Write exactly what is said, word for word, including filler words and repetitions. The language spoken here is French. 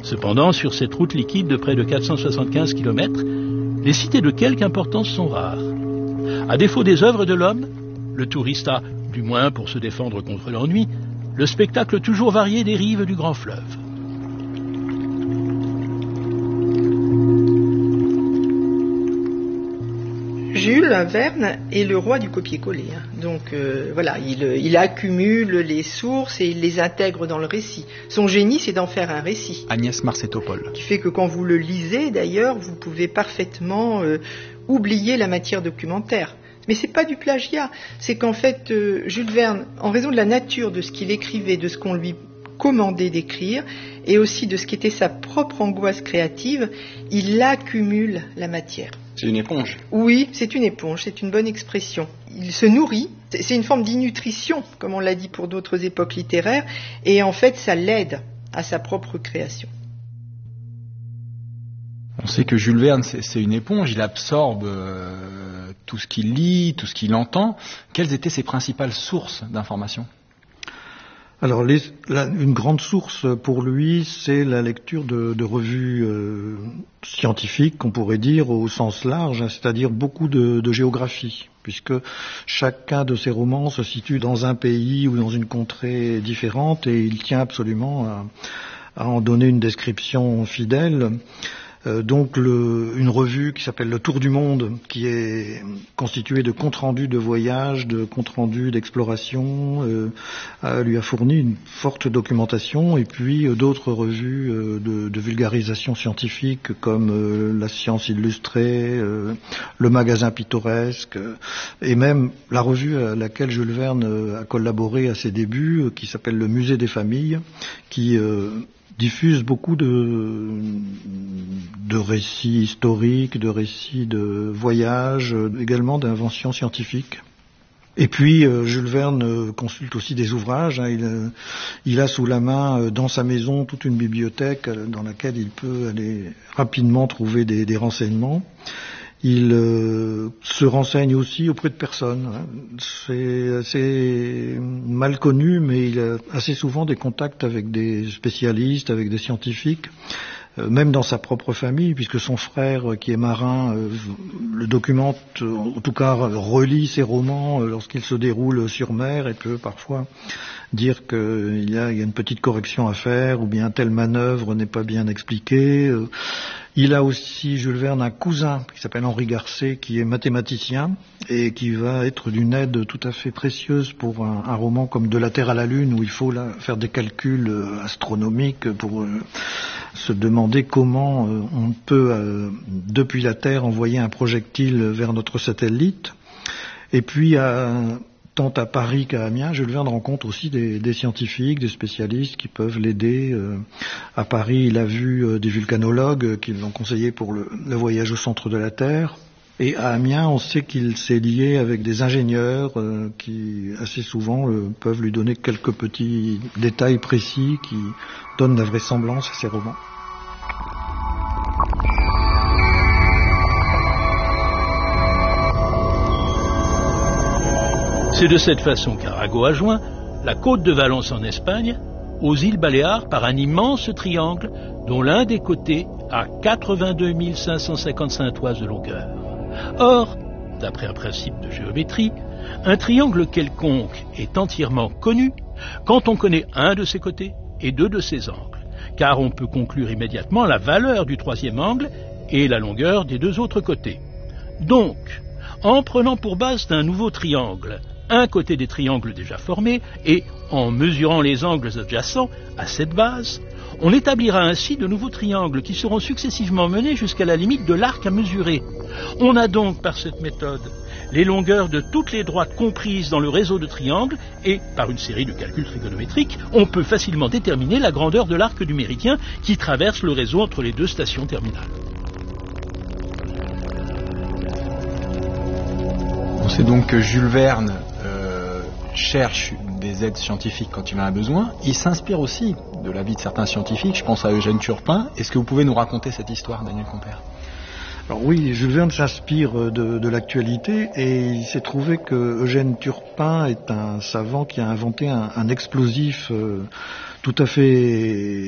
Cependant, sur cette route liquide de près de quatre cent soixante-quinze kilomètres, les cités de quelque importance sont rares. À défaut des œuvres de l'homme, le touriste a, du moins pour se défendre contre l'ennui, le spectacle toujours varié des rives du grand fleuve. Jules Verne est le roi du copier-coller. Hein. Donc euh, voilà, il, il accumule les sources et il les intègre dans le récit. Son génie, c'est d'en faire un récit. Agnès Marcetto-Paul. Qui fait que quand vous le lisez, d'ailleurs, vous pouvez parfaitement euh, oublier la matière documentaire. Mais c'est pas du plagiat. C'est qu'en fait, euh, Jules Verne, en raison de la nature de ce qu'il écrivait, de ce qu'on lui commandait d'écrire, et aussi de ce qu'était sa propre angoisse créative, il accumule la matière. C'est une éponge. Oui, c'est une éponge, c'est une bonne expression. Il se nourrit, c'est une forme d'innutrition, comme on l'a dit pour d'autres époques littéraires, et en fait, ça l'aide à sa propre création. On sait que Jules Verne, c'est, c'est une éponge, il absorbe euh, tout ce qu'il lit, tout ce qu'il entend. Quelles étaient ses principales sources d'informations ? Alors, les, la, une grande source pour lui, c'est la lecture de, de revues euh, scientifiques, qu'on pourrait dire au sens large, hein, c'est-à-dire beaucoup de, de géographie, puisque chacun de ses romans se situe dans un pays ou dans une contrée différente, et il tient absolument à, à en donner une description fidèle. Euh, donc le, une revue qui s'appelle Le Tour du Monde, qui est constituée de comptes rendus de voyage, de comptes rendus d'exploration, euh, euh, lui a fourni une forte documentation, et puis euh, d'autres revues euh, de, de vulgarisation scientifique comme euh, La Science Illustrée, euh, Le Magasin Pittoresque, euh, et même la revue à laquelle Jules Verne euh, a collaboré à ses débuts, euh, qui s'appelle Le Musée des Familles, qui euh, diffuse beaucoup de, de récits historiques, de récits de voyages, également d'inventions scientifiques. Et puis, euh, Jules Verne euh, consulte aussi des ouvrages. Hein, il, euh, il a sous la main, euh, dans sa maison, toute une bibliothèque euh, dans laquelle il peut aller rapidement trouver des, des renseignements. Il euh, se renseigne aussi auprès de personnes. Hein. C'est assez mal connu, mais il a assez souvent des contacts avec des spécialistes, avec des scientifiques, euh, même dans sa propre famille, puisque son frère, qui est marin, euh, le documente, en tout cas relit ses romans euh, lorsqu'ils se déroulent sur mer, et peut parfois dire qu'il y a, il y a une petite correction à faire, ou bien telle manœuvre n'est pas bien expliquée. Euh, Il a aussi, Jules Verne, un cousin qui s'appelle Henri Garcet, qui est mathématicien et qui va être d'une aide tout à fait précieuse pour un, un roman comme De la Terre à la Lune, où il faut là faire des calculs euh, astronomiques pour euh, se demander comment euh, on peut, euh, depuis la Terre, envoyer un projectile vers notre satellite. Et puis, à... tant à Paris qu'à Amiens, Jules Verne rencontre aussi des, des scientifiques, des spécialistes qui peuvent l'aider. Euh, à Paris, il a vu euh, des vulcanologues qui l'ont conseillé pour le, le voyage au centre de la Terre. Et à Amiens, on sait qu'il s'est lié avec des ingénieurs euh, qui, assez souvent, euh, peuvent lui donner quelques petits détails précis qui donnent la vraisemblance à ses romans. C'est de cette façon qu'Arago a joint la côte de Valence en Espagne aux îles Baléares par un immense triangle dont l'un des côtés a quatre-vingt-deux mille cinq cent cinquante-cinq toises de longueur. Or, d'après un principe de géométrie, un triangle quelconque est entièrement connu quand on connaît un de ses côtés et deux de ses angles, car on peut conclure immédiatement la valeur du troisième angle et la longueur des deux autres côtés. Donc, en prenant pour base d'un nouveau triangle un côté des triangles déjà formés et en mesurant les angles adjacents à cette base, on établira ainsi de nouveaux triangles qui seront successivement menés jusqu'à la limite de l'arc à mesurer. On a donc par cette méthode les longueurs de toutes les droites comprises dans le réseau de triangles et, par une série de calculs trigonométriques, on peut facilement déterminer la grandeur de l'arc du méridien qui traverse le réseau entre les deux stations terminales. On sait donc que Jules Verne euh, cherche des aides scientifiques quand il en a besoin. Il s'inspire aussi de la vie de certains scientifiques. Je pense à Eugène Turpin. Est-ce que vous pouvez nous raconter cette histoire, Daniel Compère ? Alors oui, Jules Verne s'inspire de, de l'actualité et il s'est trouvé que Eugène Turpin est un savant qui a inventé un, un explosif euh, tout à fait